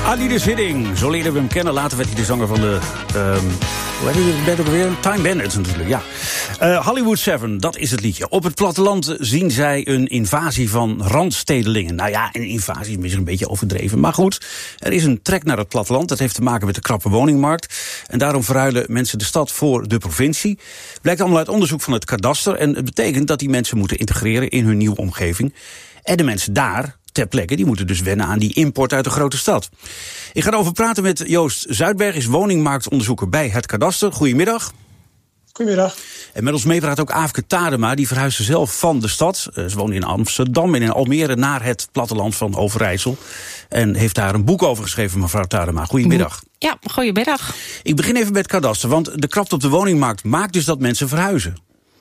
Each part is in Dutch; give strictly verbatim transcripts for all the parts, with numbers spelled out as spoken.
Ali de Zidding, zo leren we hem kennen. Later werd hij de zanger van de... Um, hoe heet het band ook alweer? Time Bandits natuurlijk, ja. Uh, Hollywood Seven, dat is het liedje. Op het platteland zien zij een invasie van randstedelingen. Nou ja, een invasie is misschien een beetje overdreven. Maar goed, er is een trek naar het platteland. Dat heeft te maken met de krappe woningmarkt. En daarom verruilen mensen de stad voor de provincie. Blijkt allemaal uit onderzoek van het kadaster. En het betekent dat die mensen moeten integreren in hun nieuwe omgeving. En de mensen daar... ter plekke, die moeten dus wennen aan die import uit de grote stad. Ik ga erover praten met Joost Zuidberg, is woningmarktonderzoeker bij het kadaster. Goedemiddag. Goedemiddag. En met ons meepraat ook Aafke Tadema, die verhuisde zelf van de stad. Ze woont in Amsterdam en in Almere naar het platteland van Overijssel. En heeft daar een boek over geschreven, mevrouw Tadema. Goedemiddag. Ja, goedemiddag. Ik begin even met het kadaster, want de krapte op de woningmarkt maakt dus dat mensen verhuizen.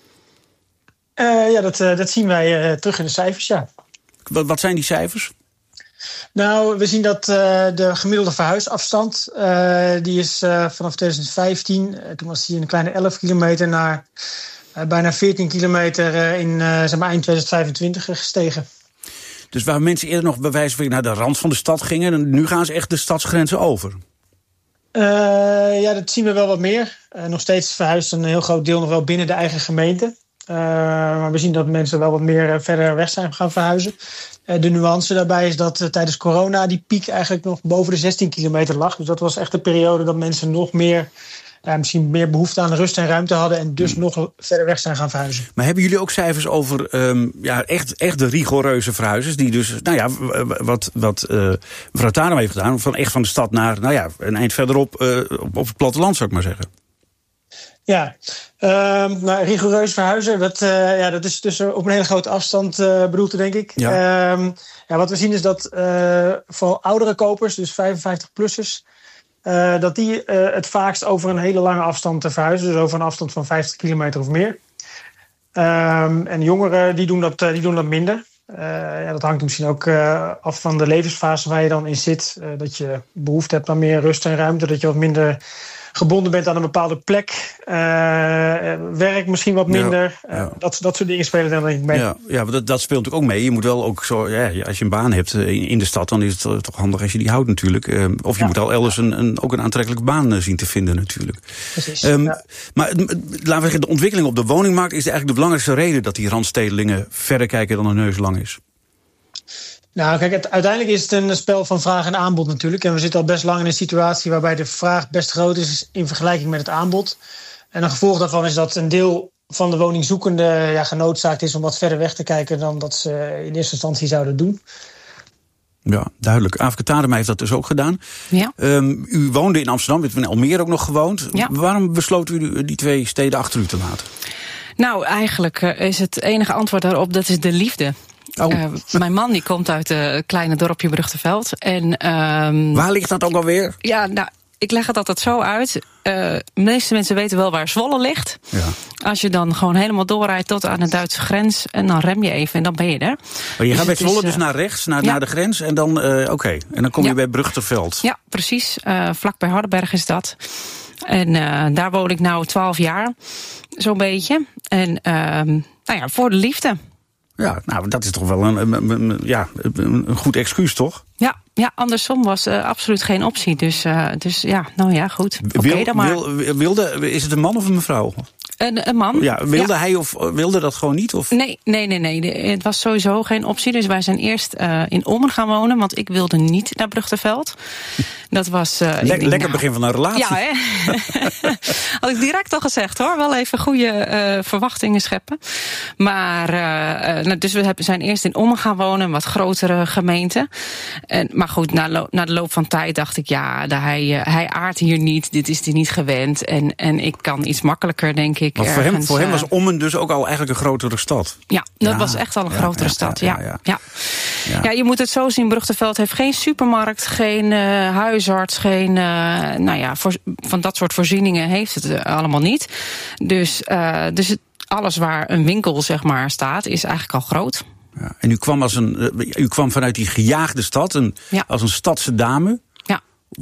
Uh, ja, dat, uh, dat zien wij uh, terug in de cijfers, ja. Wat zijn die cijfers? Nou, we zien dat uh, de gemiddelde verhuisafstand... Uh, die is uh, vanaf twintig vijftien, uh, toen was die een kleine elf kilometer... naar uh, bijna veertien kilometer uh, in uh, zeg maar eind twintig vijfentwintig gestegen. Dus waar mensen eerder nog bij wijze van naar de rand van de stad gingen... nu gaan ze echt de stadsgrenzen over? Uh, ja, dat zien we wel wat meer. Uh, nog steeds verhuist een heel groot deel nog wel binnen de eigen gemeente... Uh, maar we zien dat mensen wel wat meer uh, verder weg zijn gaan verhuizen. Uh, de nuance daarbij is dat uh, tijdens corona die piek eigenlijk nog boven de zestien kilometer lag. Dus dat was echt de periode dat mensen nog meer, uh, misschien meer behoefte aan rust en ruimte hadden. En dus hmm. nog verder weg zijn gaan verhuizen. Maar hebben jullie ook cijfers over um, ja, echt, echt de rigoureuze verhuizers? Die dus, nou ja, wat, wat uh, mevrouw Tadema heeft gedaan. Van echt van de stad naar, nou ja, een eind verderop uh, op, op het platteland zou ik maar zeggen. Ja, uh, nou, rigoureus verhuizen, dat, uh, ja, dat is dus op een hele grote afstand uh, bedoeld, denk ik. Ja. Uh, ja, wat we zien is dat uh, vooral oudere kopers, dus vijfenvijftig-plussers... Uh, dat die uh, het vaakst over een hele lange afstand te verhuizen. Dus over een afstand van vijftig kilometer of meer. Uh, en jongeren die doen dat, uh, die doen dat minder. Uh, ja, dat hangt misschien ook uh, af van de levensfase waar je dan in zit. Uh, dat je behoefte hebt aan meer rust en ruimte, dat je wat minder... gebonden bent aan een bepaalde plek, uh, werk misschien wat minder. Ja, ja. Uh, dat, dat soort dingen spelen dan denk ik mee. Ja, ja dat, dat speelt natuurlijk ook mee. Je moet wel ook zo, ja, als je een baan hebt in, in de stad, dan is het toch handig als je die houdt natuurlijk. Uh, of je ja. moet al elders een, een, ook een aantrekkelijke baan uh, zien te vinden natuurlijk. Precies. Um, ja. Maar laten we zeggen, de ontwikkeling op de woningmarkt is eigenlijk de belangrijkste reden dat die randstedelingen verder kijken dan een neus lang is. Nou, kijk, het, uiteindelijk is het een spel van vraag en aanbod natuurlijk. En we zitten al best lang in een situatie waarbij de vraag best groot is in vergelijking met het aanbod. En een gevolg daarvan is dat een deel van de woningzoekenden ja, genoodzaakt is om wat verder weg te kijken dan dat ze in eerste instantie zouden doen. Ja, duidelijk. Aafke Tadema heeft dat dus ook gedaan. Ja. Um, u woonde in Amsterdam, u heeft in Almere ook nog gewoond. Ja. Waarom besloot u die twee steden achter u te laten? Nou, eigenlijk is het enige antwoord daarop, dat is de liefde. Oh. Uh, mijn man die komt uit het kleine dorpje Brugteveld. En, um, waar ligt dat ook alweer? Ja, nou, ik leg het altijd zo uit. Uh, de meeste mensen weten wel waar Zwolle ligt. Ja. Als je dan gewoon helemaal doorrijdt tot aan de Duitse grens... en dan rem je even en dan ben je er. Maar je dus gaat bij Zwolle is, dus naar rechts, naar, ja. naar de grens... en dan, uh, oké, okay. en dan kom je ja. bij Brugteveld. Ja, precies. Uh, vlak bij Hardenberg is dat. En uh, daar woon ik nou twaalf jaar, zo'n beetje. En uh, nou ja, voor de liefde... Ja, nou, dat is toch wel een, een, een, ja, een goed excuus, toch? Ja, ja, andersom was uh, absoluut geen optie. Dus, uh, dus ja, nou ja, goed. Oké, okay, dan maar. Wil, wilde, is het een man of een mevrouw? Een, een man. Ja, wilde ja. hij of wilde dat gewoon niet? Of? Nee, nee, nee, nee. Het was sowieso geen optie. Dus wij zijn eerst uh, in Ommen gaan wonen, want ik wilde niet naar Brugteveld. Dat was... Uh, Le- denk, lekker nou, begin van een relatie. Ja, hè? Had ik direct al gezegd, hoor. Wel even goede uh, verwachtingen scheppen. Maar, uh, nou, dus we zijn eerst in Ommen gaan wonen, een wat grotere gemeente. En, maar goed, na, lo- na de loop van tijd dacht ik, ja, hij, uh, hij aardt hier niet. Dit is hij niet gewend. En, en ik kan iets makkelijker, denk ik. Maar voor, ergens, hem, voor hem was Ommen dus ook al eigenlijk een grotere stad. Ja, dat ja, was echt al een ja, grotere ja, stad. Ja, ja, ja, ja. ja. Ja. ja, je moet het zo zien. Brugteveld heeft geen supermarkt, geen uh, huisarts, geen, uh, nou ja, voor, van dat soort voorzieningen heeft het uh, allemaal niet. Dus, uh, dus het, alles waar een winkel, zeg maar, staat, is eigenlijk al groot. Ja, en u kwam, als een, uh, u kwam vanuit die gejaagde stad, een, ja. als een stadse dame. Ja.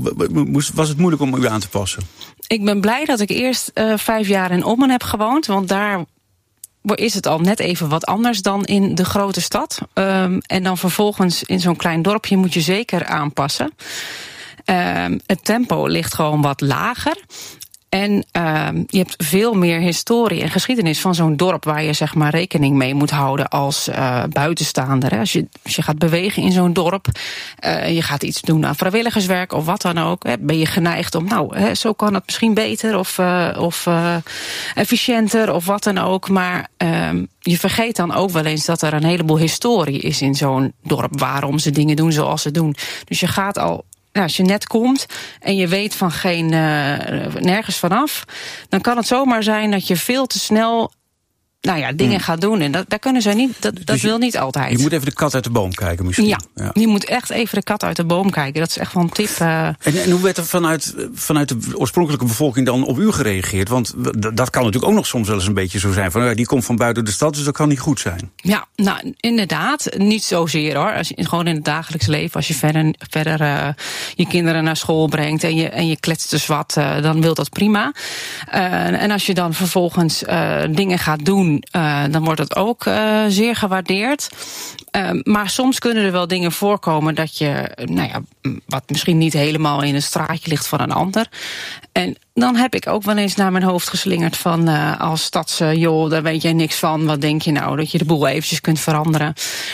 Was het moeilijk om u aan te passen? Ik ben blij dat ik eerst uh, vijf jaar in Ommen heb gewoond, want daar is het al net even wat anders dan in de grote stad. Um, en dan vervolgens in zo'n klein dorpje moet je zeker aanpassen. Uh, het tempo ligt gewoon wat lager. En uh, je hebt veel meer historie en geschiedenis van zo'n dorp waar je zeg maar rekening mee moet houden als uh, buitenstaander. Hè. Als, je, als je gaat bewegen in zo'n dorp, uh, je gaat iets doen aan vrijwilligerswerk of wat dan ook, hè, ben je geneigd om, nou, hè, zo kan het misschien beter of, uh, of uh, efficiënter of wat dan ook. Maar uh, je vergeet dan ook wel eens dat er een heleboel historie is in zo'n dorp, waarom ze dingen doen zoals ze doen. Dus je gaat al. Nou, als je net komt en je weet van geen uh, nergens vanaf, dan kan het zomaar zijn dat je veel te snel nou ja, dingen hmm. gaat doen. En dat, daar kunnen ze niet, dat, dat dus je, wil niet altijd. Je moet even de kat uit de boom kijken misschien. Ja, ja, je moet echt even de kat uit de boom kijken. Dat is echt wel een tip. Uh... En, en hoe werd er vanuit, vanuit de oorspronkelijke bevolking dan op u gereageerd? Want dat kan natuurlijk ook nog soms wel eens een beetje zo zijn. Van, ja, die komt van buiten de stad, dus dat kan niet goed zijn. Ja, nou inderdaad. Niet zozeer hoor. Als je, gewoon in het dagelijks leven, als je verder, verder uh, je kinderen naar school brengt en je, en je kletst dus wat, uh, dan wil dat prima. Uh, en als je dan vervolgens uh, dingen gaat doen, Uh, dan wordt het ook uh, zeer gewaardeerd. Uh, maar soms kunnen er wel dingen voorkomen dat je, nou ja, wat misschien niet helemaal in een straatje ligt van een ander. En dan heb ik ook wel eens naar mijn hoofd geslingerd van uh, als stadse, joh, daar weet jij niks van. Wat denk je nou, dat je de boel eventjes kunt veranderen?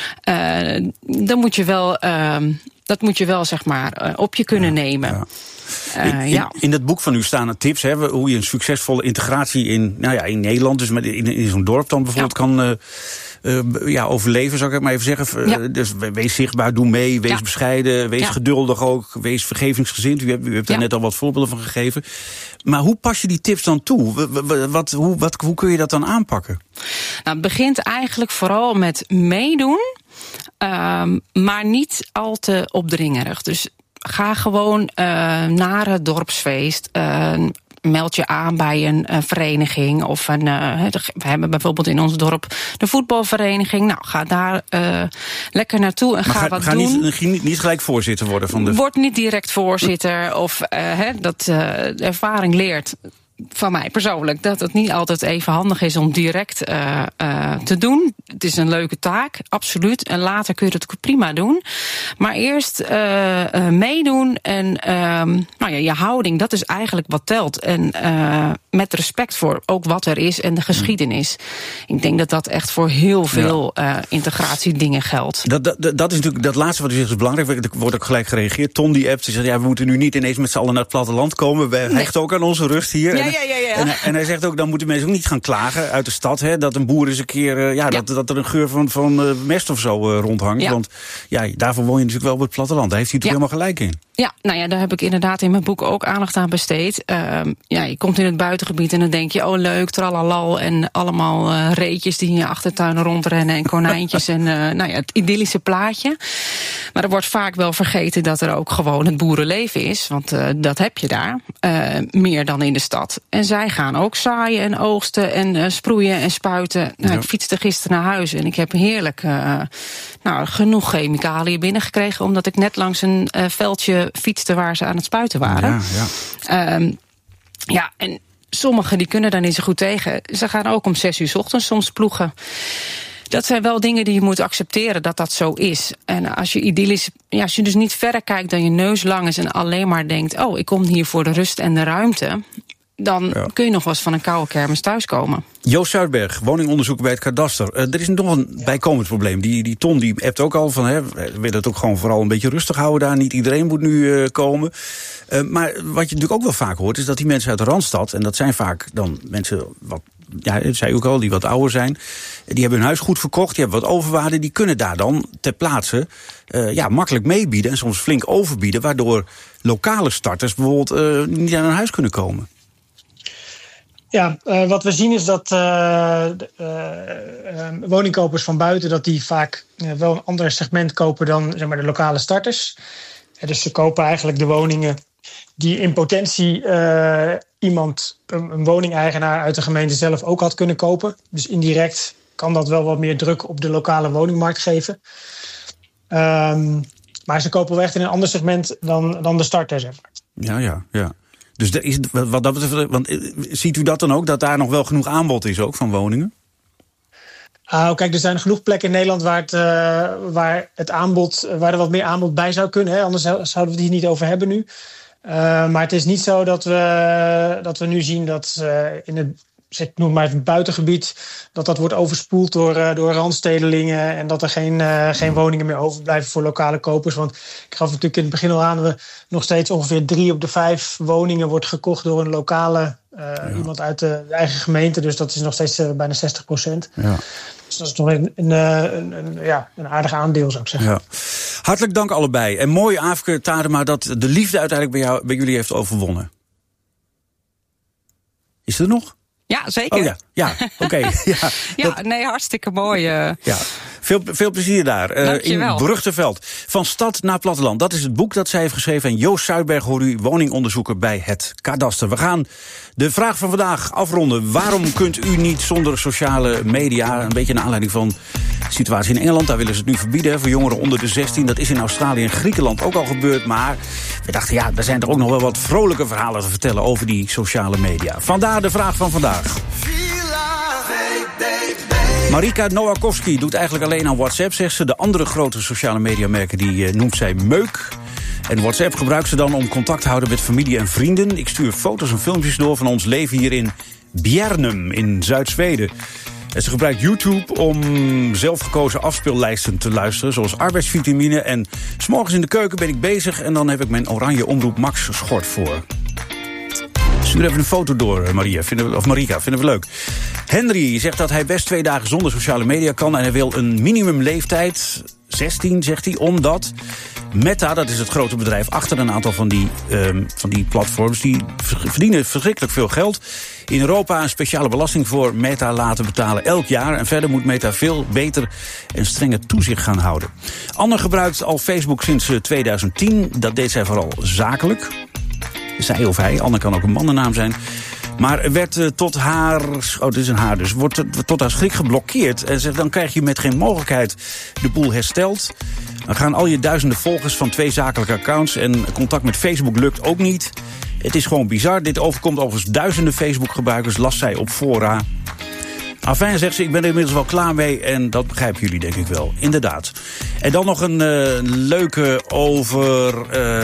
Uh, dan moet je wel, uh, dat moet je wel zeg maar uh, op je kunnen ja, nemen. Ja. Uh, in, in, ja. in het boek van u staan er tips, hè, hoe je een succesvolle integratie in, nou ja, in Nederland, dus met, in, in zo'n dorp dan bijvoorbeeld ja. kan uh, uh, ja, overleven, zou ik het maar even zeggen. Ja. Uh, dus wees zichtbaar, doe mee, wees ja. bescheiden, wees ja. geduldig ook, wees vergevingsgezind. U hebt, u hebt ja. daar net al wat voorbeelden van gegeven. Maar hoe pas je die tips dan toe? Wat, wat, hoe, wat, hoe kun je dat dan aanpakken? Nou, het begint eigenlijk vooral met meedoen, uh, maar niet al te opdringerig. Dus ga gewoon uh, naar het dorpsfeest. Uh, meld je aan bij een uh, vereniging. Of een, uh, we hebben bijvoorbeeld in ons dorp de voetbalvereniging. Nou, ga daar uh, lekker naartoe en maar ga, ga wat ga doen. Niet, niet, niet gelijk voorzitter worden van de. Word niet direct voorzitter. Of uh, he, dat uh, de ervaring leert. Van mij persoonlijk, dat het niet altijd even handig is om direct uh, uh, te doen. Het is een leuke taak, absoluut. En later kun je het prima doen. Maar eerst uh, uh, meedoen en uh, nou ja, je houding, dat is eigenlijk wat telt. En uh, met respect voor ook wat er is en de geschiedenis. Ik denk dat dat echt voor heel veel ja. uh, integratiedingen geldt. Dat, dat, dat is natuurlijk dat laatste wat u zegt is belangrijk. Er wordt ook gelijk gereageerd. Ton die appt, die zegt, ja, we moeten nu niet ineens met z'n allen naar het platteland komen. We nee. hechten ook aan onze rust hier. Ja, ja, ja, ja. En, en hij zegt ook, dan moeten mensen ook niet gaan klagen uit de stad. Hè, dat een boer eens een keer, uh, ja, ja. Dat, dat er een geur van, van uh, mest of zo uh, rondhangt. Ja. Want ja, daarvoor woon je natuurlijk wel op het platteland. Daar heeft hij natuurlijk ja. helemaal gelijk in. Ja, nou ja, daar heb ik inderdaad in mijn boek ook aandacht aan besteed. Uh, ja, je komt in het buitengebied en dan denk je, oh leuk, tralalal. En allemaal uh, reetjes die in je achtertuin rondrennen en konijntjes. en uh, nou ja, het idyllische plaatje. Maar er wordt vaak wel vergeten dat er ook gewoon het boerenleven is. Want uh, dat heb je daar. Uh, meer dan in de stad. En zij gaan ook zaaien en oogsten en uh, sproeien en spuiten. Nou, ja. Ik fietste gisteren naar huis en ik heb heerlijk uh, nou, genoeg chemicaliën binnengekregen. Omdat ik net langs een uh, veldje fietste waar ze aan het spuiten waren. Ja, ja. Um, ja, en sommigen die kunnen daar niet zo goed tegen. Ze gaan ook om zes uur 's ochtends soms ploegen. Dat zijn wel dingen die je moet accepteren dat dat zo is. En als je idyllisch, ja, als je dus niet verder kijkt dan je neus lang is en alleen maar denkt, oh, ik kom hier voor de rust en de ruimte, dan ja. kun je nog wel eens van een koude kermis thuiskomen. Joost Zuidberg, woningonderzoeker bij het kadaster. Uh, er is nog een ja. bijkomend probleem. Die, die Ton die appt ook al van, hè, we willen het ook gewoon vooral een beetje rustig houden daar. Niet iedereen moet nu uh, komen. Uh, maar wat je natuurlijk ook wel vaak hoort, is dat die mensen uit de Randstad, en dat zijn vaak dan mensen wat, ja, dat zei u ook al, die wat ouder zijn, die hebben hun huis goed verkocht, die hebben wat overwaarde, die kunnen daar dan ter plaatse uh, ja, makkelijk meebieden en soms flink overbieden, waardoor lokale starters bijvoorbeeld uh, niet aan hun huis kunnen komen. Ja, uh, wat we zien is dat uh, de, uh, uh, woningkopers van buiten, dat die vaak uh, wel een ander segment kopen dan, zeg maar, de lokale starters. Uh, dus ze kopen eigenlijk de woningen die in potentie uh, iemand, een, een woningeigenaar uit de gemeente zelf ook had kunnen kopen. Dus indirect kan dat wel wat meer druk op de lokale woningmarkt geven. Um, maar ze kopen wel echt in een ander segment dan, dan de starters. Ja, ja, ja. Dus er is, wat dat betreft, want ziet u dat dan ook, dat daar nog wel genoeg aanbod is ook van woningen? Uh, kijk, er zijn genoeg plekken in Nederland waar het, uh, waar het aanbod, waar er wat meer aanbod bij zou kunnen. Hè? Anders zouden we het hier niet over hebben nu. Uh, maar het is niet zo dat we, dat we nu zien dat uh, in het, ik noem maar even het buitengebied, dat dat wordt overspoeld door, uh, door randstedelingen en dat er geen, uh, geen woningen meer overblijven voor lokale kopers. Want ik gaf natuurlijk in het begin al aan, dat we nog steeds ongeveer drie op de vijf woningen wordt gekocht door een lokale uh, ja. iemand uit de, de eigen gemeente. Dus dat is nog steeds uh, bijna zestig procent. Ja. Dus dat is toch een, een, een, een, ja, een aardig aandeel, zou ik zeggen. Ja. Hartelijk dank allebei. En mooi, Aafke Tadema, dat de liefde uiteindelijk bij, jou, bij jullie heeft overwonnen. Is er nog? Ja, zeker. Oh ja, ja oké. Okay. ja, ja dat... nee, hartstikke mooi. Uh... Ja. Veel, veel plezier daar. Uh, in Brugteveld. Van stad naar platteland. Dat is het boek dat zij heeft geschreven. En Joost Zuidberg hoort u, woningonderzoeker bij het Kadaster. We gaan de vraag van vandaag afronden. Waarom kunt u niet zonder sociale media? Een beetje naar aanleiding van de situatie in Engeland. Daar willen ze het nu verbieden voor jongeren onder de zestien. Dat is in Australië en Griekenland ook al gebeurd. Maar we dachten, ja, er zijn er ook nog wel wat vrolijke verhalen te vertellen over die sociale media. Vandaar de vraag van vandaag. Marika Nowakowski doet eigenlijk alleen aan WhatsApp, zegt ze. De andere grote sociale mediamerken die uh, noemt zij meuk. En WhatsApp gebruikt ze dan om contact te houden met familie en vrienden. Ik stuur foto's en filmpjes door van ons leven hier in Bjärnum in Zuid-Zweden. En ze gebruikt YouTube om zelfgekozen afspeellijsten te luisteren, zoals arbeidsvitamine. En 's morgens in de keuken ben ik bezig en dan heb ik mijn oranje Omroep Max schort voor. Stuur even een foto door, Maria, vinden we, of Marika, vinden we leuk. Henry zegt dat hij best twee dagen zonder sociale media kan en hij wil een minimumleeftijd, zestien zegt hij, omdat Meta, dat is het grote bedrijf achter een aantal van die, um, van die platforms, die verdienen verschrikkelijk veel geld. In Europa een speciale belasting voor Meta laten betalen elk jaar. En verder moet Meta veel beter en strenger toezicht gaan houden. Anne gebruikt al Facebook sinds tweeduizend tien. Dat deed zij vooral zakelijk. Zij of hij, Anne kan ook een mannennaam zijn. Maar werd uh, tot haar, oh dit is een haar dus, wordt uh, tot haar schrik geblokkeerd. En zegt, dan krijg je met geen mogelijkheid de boel hersteld. Dan gaan al je duizenden volgers van twee zakelijke accounts en contact met Facebook lukt ook niet. Het is gewoon bizar. Dit overkomt overigens duizenden Facebook-gebruikers, las zij op fora. Afijn, zegt ze, ik ben er inmiddels wel klaar mee en dat begrijpen jullie denk ik wel. Inderdaad. En dan nog een uh, leuke over...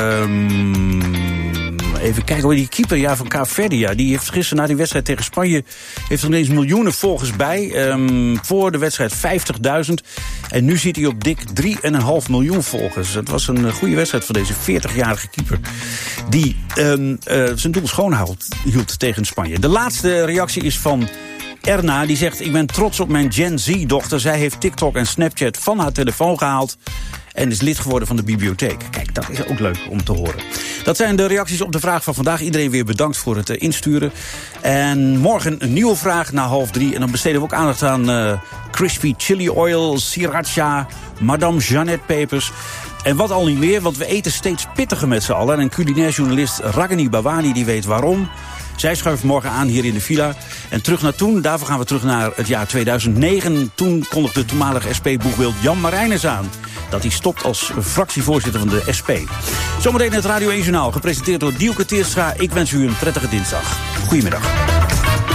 Uh, Even kijken, hoor, die keeper ja, van Kaapverdi, ja, die heeft gisteren na die wedstrijd tegen Spanje heeft er ineens miljoenen volgers bij. Um, voor de wedstrijd vijftigduizend. En nu zit hij op dik drie komma vijf miljoen volgers. Het was een goede wedstrijd van deze veertigjarige keeper. Die um, uh, zijn doel schoon hield tegen Spanje. De laatste reactie is van Erna, die zegt, ik ben trots op mijn Gen Z-dochter. Zij heeft TikTok en Snapchat van haar telefoon gehaald en is lid geworden van de bibliotheek. Kijk, dat is ook leuk om te horen. Dat zijn de reacties op de vraag van vandaag. Iedereen weer bedankt voor het uh, insturen. En morgen een nieuwe vraag na half drie. En dan besteden we ook aandacht aan uh, crispy chili oil, sriracha, Madame Jeannette pepers. En wat al niet meer, want we eten steeds pittiger met z'n allen. En culinair journalist Ragini Bawani die weet waarom. Zij schuift morgen aan hier in de villa. En terug naar toen, daarvoor gaan we terug naar het jaar tweeduizend negen. Toen kondigde de toenmalige S P-boegbeeld Jan Marijnes aan dat hij stopt als fractievoorzitter van de S P. Zometeen het Radio één Journaal, gepresenteerd door Dielke Teerstra. Ik wens u een prettige dinsdag. Goedemiddag.